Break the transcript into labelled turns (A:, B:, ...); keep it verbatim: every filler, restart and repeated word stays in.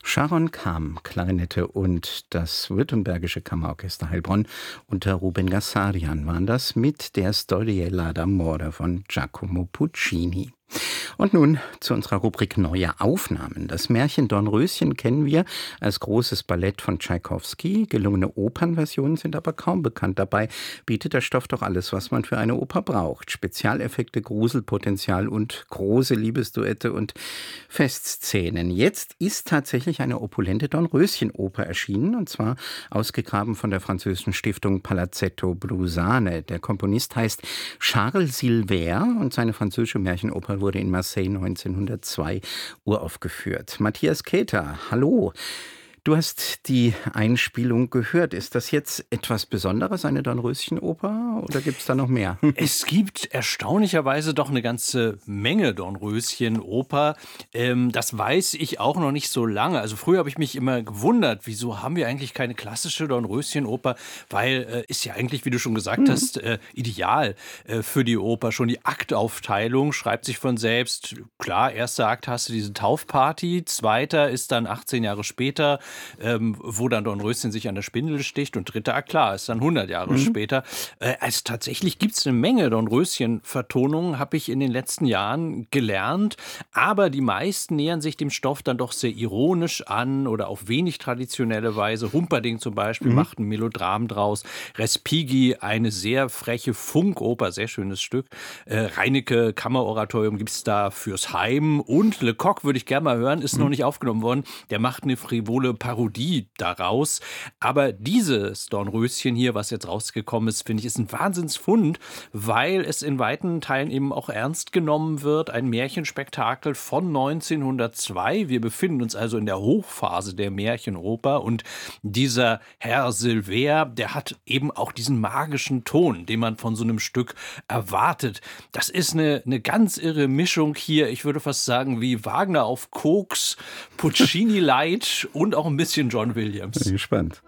A: Sharon Kam, Klarinette und das Württembergische Kammerorchester Heilbronn unter Ruben Gassarian waren das mit der Storiella d'amore von Giacomo Puccini. Und nun zu unserer Rubrik Neue Aufnahmen. Das Märchen Dornröschen kennen wir als großes Ballett von Tschaikowski. Gelungene Opernversionen sind aber kaum bekannt. Dabei bietet der Stoff doch alles, was man für eine Oper braucht. Spezialeffekte, Gruselpotenzial und große Liebesduette und Festszenen. Jetzt ist tatsächlich eine opulente Dornröschen-Oper erschienen, und zwar ausgegraben von der französischen Stiftung Palazzetto Brusane. Der Komponist heißt Charles Silver und seine französische Märchenoper wurde in Marseille neunzehnhundertzwei uraufgeführt. Matthias Keter, hallo. Du hast die Einspielung gehört. Ist das jetzt etwas Besonderes, eine Dornröschen-Oper, oder gibt es da noch mehr?
B: Es gibt erstaunlicherweise doch eine ganze Menge Dornröschen-Oper. Ähm, das weiß ich auch noch nicht so lange. Also früher habe ich mich immer gewundert, wieso haben wir eigentlich keine klassische Dornröschen-Oper? Weil äh, ist ja eigentlich, wie du schon gesagt mhm. hast, äh, ideal äh, für die Oper. Schon die Aktaufteilung schreibt sich von selbst. Klar, erster Akt hast du diese Taufparty, zweiter ist dann achtzehn Jahre später, Ähm, wo dann Dornröschen sich an der Spindel sticht, und dritter Akt, klar, ist dann hundert Jahre mhm. später. Äh, also tatsächlich gibt es eine Menge Dornröschen-Vertonungen, habe ich in den letzten Jahren gelernt, aber die meisten nähern sich dem Stoff dann doch sehr ironisch an oder auf wenig traditionelle Weise. Humperdinck zum Beispiel mhm. macht ein Melodram draus, Respighi eine sehr freche Funkoper, sehr schönes Stück, äh, Reinecke Kammeroratorium gibt es da fürs Heim, und Lecoq würde ich gerne mal hören, ist mhm. noch nicht aufgenommen worden, der macht eine frivole Parodie daraus. Aber dieses Dornröschen hier, was jetzt rausgekommen ist, finde ich, ist ein Wahnsinnsfund, weil es in weiten Teilen eben auch ernst genommen wird. Ein Märchenspektakel von neunzehnhundertzwei. Wir befinden uns also in der Hochphase der Märchenoper, und dieser Herr Silver, der hat eben auch diesen magischen Ton, den man von so einem Stück erwartet. Das ist eine, eine ganz irre Mischung hier. Ich würde fast sagen, wie Wagner auf Koks, Puccini Light und auch ein bisschen John Williams.
A: Bin gespannt.